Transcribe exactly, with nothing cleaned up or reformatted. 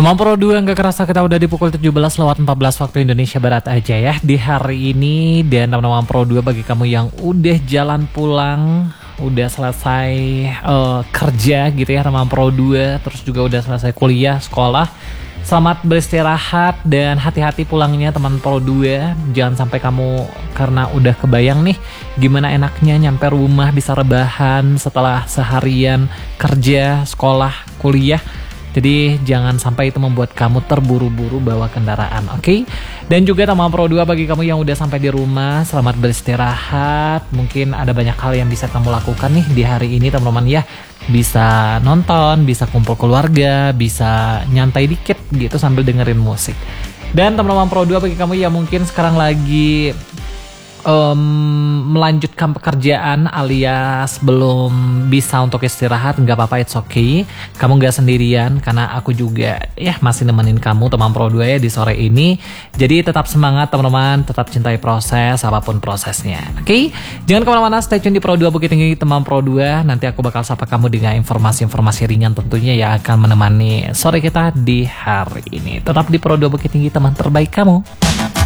Teman Pro dua, nggak kerasa kita udah di pukul tujuh belas lewat empat belas waktu Indonesia Barat aja ya di hari ini. Dan teman-teman Pro dua, bagi kamu yang udah jalan pulang, udah selesai uh, kerja gitu ya teman Pro dua, terus juga udah selesai kuliah, sekolah, selamat beristirahat dan hati-hati pulangnya teman Pro dua. Jangan sampai kamu, karena udah kebayang nih gimana enaknya nyampe rumah bisa rebahan setelah seharian kerja, sekolah, kuliah. Jadi jangan sampai itu membuat kamu terburu-buru bawa kendaraan, oke? Okay? Dan juga teman Pro dua, bagi kamu yang udah sampai di rumah, selamat beristirahat. Mungkin ada banyak hal yang bisa kamu lakukan nih di hari ini teman-teman ya. Bisa nonton, bisa kumpul keluarga, bisa nyantai dikit gitu sambil dengerin musik. Dan teman-teman Pro dua, bagi kamu yang mungkin sekarang lagi Um, melanjutkan pekerjaan alias belum bisa untuk istirahat, nggak apa-apa, it's okay. Kamu nggak sendirian karena aku juga ya masih nemenin kamu teman Pro dua ya di sore ini. Jadi tetap semangat teman-teman, tetap cintai proses apapun prosesnya, oke? Okay? Jangan kemana-mana, stay tune di Pro dua Bukit Tinggi teman Pro dua. Nanti aku bakal sapa kamu dengan informasi-informasi ringan tentunya yang akan menemani sore kita di hari ini. Tetap di Pro dua Bukit Tinggi, teman terbaik kamu.